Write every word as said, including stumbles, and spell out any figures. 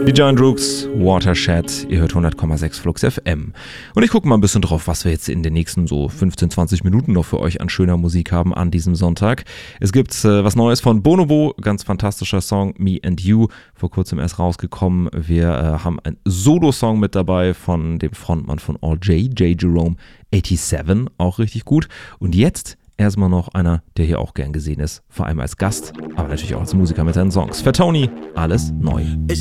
Die Giant Rooks, Watershed, ihr hört hundert Komma sechs Flux F M. Und ich gucke mal ein bisschen drauf, was wir jetzt in den nächsten so fünfzehn, zwanzig Minuten noch für euch an schöner Musik haben an diesem Sonntag. Es gibt äh, was Neues von Bonobo, ganz fantastischer Song, Me and You, vor kurzem erst rausgekommen. Wir äh, haben einen Solo-Song mit dabei von dem Frontmann von All J, J. Jerome siebenundachtzig, auch richtig gut. Und jetzt erstmal noch einer, der hier auch gern gesehen ist, vor allem als Gast, aber natürlich auch als Musiker mit seinen Songs. Für Tony, alles neu. Ich